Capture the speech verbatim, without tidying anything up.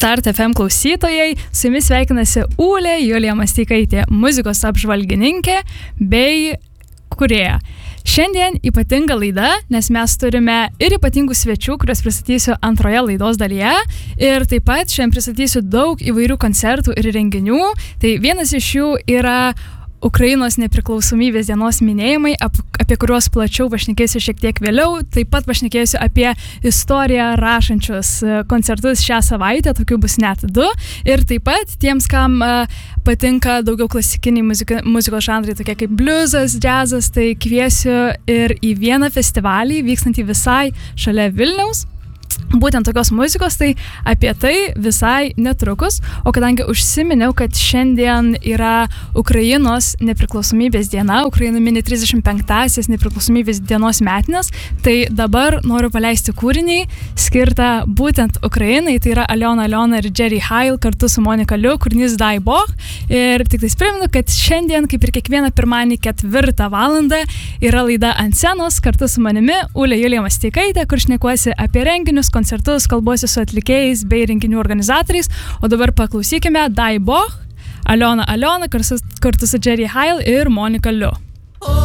Start F M klausytojai, su jumis sveikinasi Ūlė Julija Masteikaitė, muzikos apžvalgininkė bei kūrėja. Šiandien ypatinga laida, nes mes turime ir ypatingų svečių, kuriuos pristatysiu antroje laidos dalyje. Ir taip pat šiandien pristatysiu daug įvairių koncertų ir renginių. Tai vienas iš jų yra Ukrainos nepriklausomybės dienos minėjimai, ap, apie kuriuos plačiau pašnekėsiu šiek tiek vėliau. Taip pat pašnekėsiu apie istoriją rašančius koncertus šią savaitę, tokių bus net du. Ir taip pat tiems, kam uh, patinka daugiau klasikiniai muzika, muzikos žanrai, tokie kaip bliuzas, džiazas, tai kviesiu ir į vieną festivalį, vykstantį visai šalia Vilniaus. Būtent tokios muzikos, tai apie tai visai netrukus, o kadangi užsiminiau, kad šiandien yra Ukrainos nepriklausomybės diena, Ukraina mini trisdešimt penktąsias nepriklausomybės dienos metinės, tai dabar noriu paleisti kūrinį skirtą būtent Ukrainai, tai yra Aliona Aliona ir Jerry Heil kartu su Monika Liu, kūrinys Dai Boch, ir tik tais primenu, kad šiandien, kaip ir kiekvieną pirmadienį ketvirtą valandą, yra laida Ant scenos kartu su manimi Ūlė Julija Masteikaitė, kur šnekuosi apie renginius, koncertus, kalbuosi su atlikėjais bei renginių organizatoriais, o dabar paklausykime Dai Boch, Aliona Aliona kartu su Jerry Heil ir Monika Liu.